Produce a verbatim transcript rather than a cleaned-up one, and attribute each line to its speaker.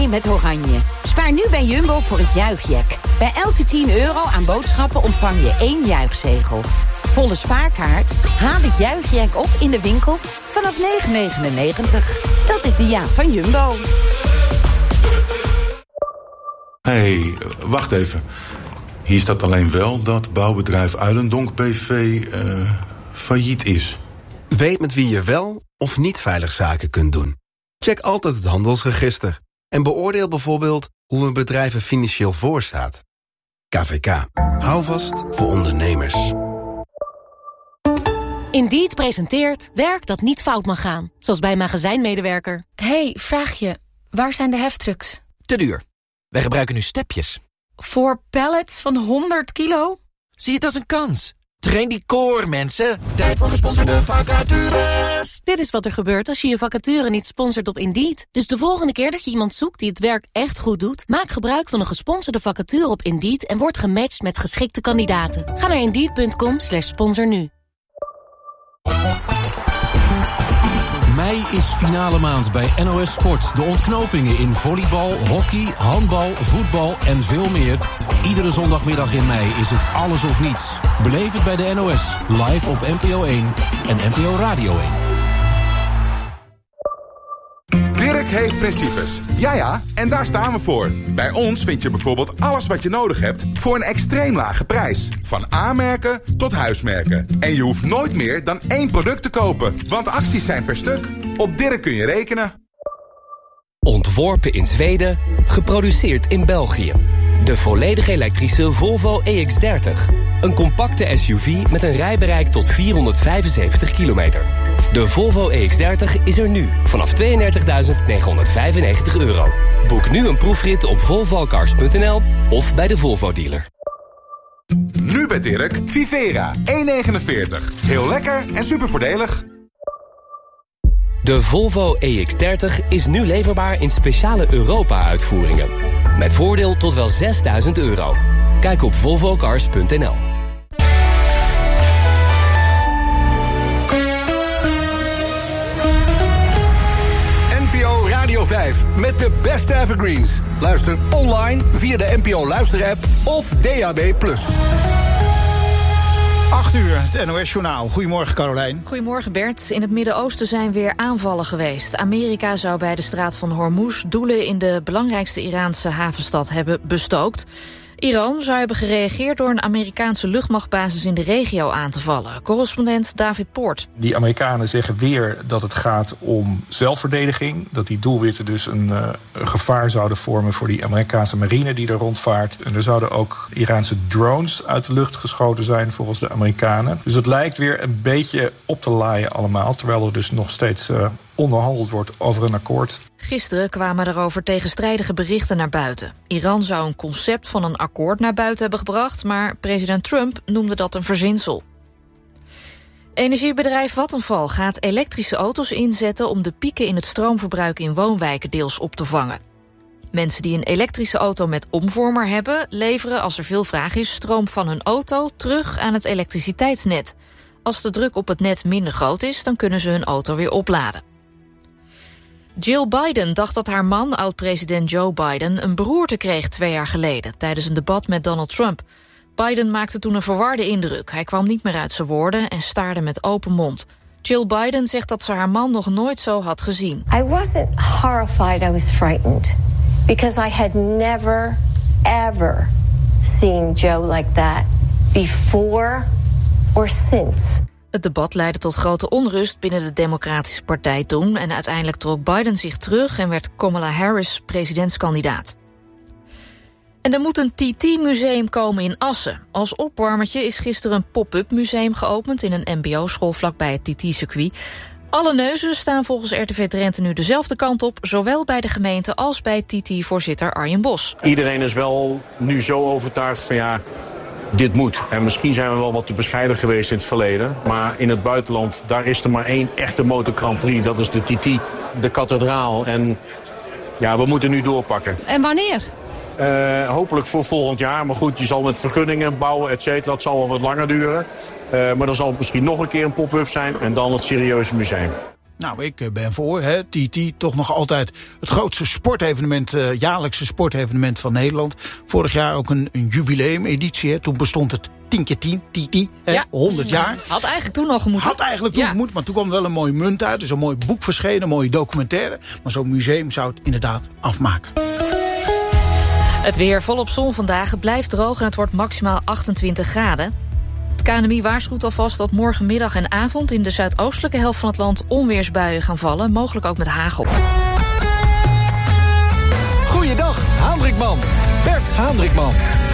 Speaker 1: mee met Oranje. Spaar nu bij Jumbo voor het juichjack. Bij elke tien euro aan boodschappen ontvang je één juichzegel. Volle spaarkaart? Haal het juichjack op in de winkel vanaf negen negenennegentig. Dat is de jaak van Jumbo.
Speaker 2: Hé, hey, wacht even. Hier staat alleen wel dat bouwbedrijf Uilendonk B V uh, failliet is.
Speaker 3: Weet met wie je wel of niet veilig zaken kunt doen. Check altijd het handelsregister. En beoordeel bijvoorbeeld hoe een bedrijf er financieel voor staat. K V K. Hou vast voor ondernemers.
Speaker 4: Indeed presenteert werk dat niet fout mag gaan. Zoals bij een magazijnmedewerker.
Speaker 5: Hey, vraag je. Waar zijn de heftrucks?
Speaker 6: Te duur. Wij gebruiken nu stepjes.
Speaker 5: Voor pallets van honderd kilo?
Speaker 6: Zie het als een kans. Train die core, mensen. Tijd voor gesponsorde vacatures.
Speaker 4: Dit is wat er gebeurt als je je vacature niet sponsort op Indeed. Dus de volgende keer dat je iemand zoekt die het werk echt goed doet, maak gebruik van een gesponsorde vacature op Indeed en word gematcht met geschikte kandidaten. Ga naar Indeed.com slash sponsor nu.
Speaker 7: Mei is finale maand bij N O S Sport. De ontknopingen in volleybal, hockey, handbal, voetbal en veel meer. Iedere zondagmiddag in mei is het alles of niets. Beleef het bij de N O S, live op N P O één en N P O Radio één.
Speaker 8: Dirk heeft principes. Ja ja, en daar staan we voor. Bij ons vind je bijvoorbeeld alles wat je nodig hebt voor een extreem lage prijs. Van A-merken tot huismerken. En je hoeft nooit meer dan één product te kopen, want acties zijn per stuk. Op Dirk kun je rekenen.
Speaker 9: Ontworpen in Zweden, geproduceerd in België. De volledig elektrische Volvo E X dertig. Een compacte S U V met een rijbereik tot vierhonderdvijfenzeventig kilometer. De Volvo E X dertig is er nu vanaf tweeëndertigduizend negenhonderdvijfennegentig euro. Boek nu een proefrit op volvocars punt n l of bij de Volvo dealer.
Speaker 8: Nu bij Dirk, Vivera, één komma negenenveertig. Heel lekker en super voordelig.
Speaker 9: De Volvo E X dertig is nu leverbaar in speciale Europa-uitvoeringen. Met voordeel tot wel zesduizend euro. Kijk op volvocars punt n l.
Speaker 10: N P O Radio vijf met de beste evergreens. Luister online via de N P O Luister-app of D A B plus.
Speaker 11: acht uur, het N O S-journaal. Goedemorgen, Carolijn.
Speaker 5: Goedemorgen, Bert. In het Midden-Oosten zijn weer aanvallen geweest. Amerika zou bij de straat van Hormuz doelen in de belangrijkste Iraanse havenstad hebben bestookt. Iran zou hebben gereageerd door een Amerikaanse luchtmachtbasis in de regio aan te vallen. Correspondent David Poort.
Speaker 12: Die Amerikanen zeggen weer dat het gaat om zelfverdediging. Dat die doelwitten dus een, uh, een gevaar zouden vormen voor die Amerikaanse marine die er rondvaart. En er zouden ook Iraanse drones uit de lucht geschoten zijn volgens de Amerikanen. Dus het lijkt weer een beetje op te laaien allemaal. Terwijl er dus nog steeds uh, onderhandeld wordt over een akkoord.
Speaker 5: Gisteren kwamen daarover tegenstrijdige berichten naar buiten. Iran zou een concept van een akkoord naar buiten hebben gebracht, maar president Trump noemde dat een verzinsel. Energiebedrijf Vattenfall gaat elektrische auto's inzetten om de pieken in het stroomverbruik in woonwijken deels op te vangen. Mensen die een elektrische auto met omvormer hebben, leveren als er veel vraag is stroom van hun auto terug aan het elektriciteitsnet. Als de druk op het net minder groot is, dan kunnen ze hun auto weer opladen. Jill Biden dacht dat haar man, oud-president Joe Biden, een beroerte kreeg twee jaar geleden tijdens een debat met Donald Trump. Biden maakte toen een verwarde indruk. Hij kwam niet meer uit zijn woorden en staarde met open mond. Jill Biden zegt dat ze haar man nog nooit zo had gezien.
Speaker 13: I wasn't horrified, I was frightened. Because I had never, ever seen Joe like that before or since.
Speaker 5: Het debat leidde tot grote onrust binnen de Democratische Partij toen en uiteindelijk trok Biden zich terug en werd Kamala Harris presidentskandidaat. En er moet een T T-museum komen in Assen. Als opwarmertje is gisteren een pop-up museum geopend in een M B O-school vlakbij het T T-circuit. Alle neuzen staan volgens R T V Drenthe nu dezelfde kant op, zowel bij de gemeente als bij T T-voorzitter Arjen Bos.
Speaker 14: Iedereen is wel nu zo overtuigd van ja, dit moet. En misschien zijn we wel wat te bescheiden geweest in het verleden. Maar in het buitenland, daar is er maar één echte motor Grand Prix. Dat is de T T, de kathedraal. En ja, we moeten nu doorpakken.
Speaker 15: En wanneer?
Speaker 14: Uh, hopelijk voor volgend jaar. Maar goed, je zal met vergunningen bouwen, et cetera. Dat zal wel wat langer duren. Uh, maar dan zal het misschien nog een keer een pop-up zijn. En dan het serieuze museum.
Speaker 11: Nou, ik ben voor. Hè. T T, toch nog altijd het grootste sportevenement, uh, jaarlijkse sportevenement van Nederland. Vorig jaar ook een, een jubileumeditie. Hè. Toen bestond het tien keer tien, T T, hè, ja. honderd jaar.
Speaker 5: Had eigenlijk toen al gemoeten.
Speaker 11: Had eigenlijk toen
Speaker 5: ja.
Speaker 11: gemoeten, maar toen kwam er wel een mooie munt uit. Dus een mooi boek verschenen, een mooie documentaire. Maar zo'n museum zou het inderdaad afmaken.
Speaker 5: Het weer volop zon vandaag. Het blijft droog en het wordt maximaal achtentwintig graden. Het K N M I waarschuwt alvast dat morgenmiddag en avond in de zuidoostelijke helft van het land onweersbuien gaan vallen, mogelijk ook met hagel.
Speaker 10: Goeiedag, Haandrikman. Bert Haandrikman.